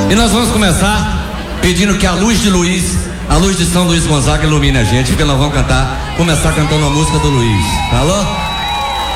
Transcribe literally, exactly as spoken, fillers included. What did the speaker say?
E nós vamos começar pedindo que a luz de Luiz, a luz de São Luís Gonzaga ilumine a gente, porque nós vamos cantar, começar cantando a música do Luiz. Alô?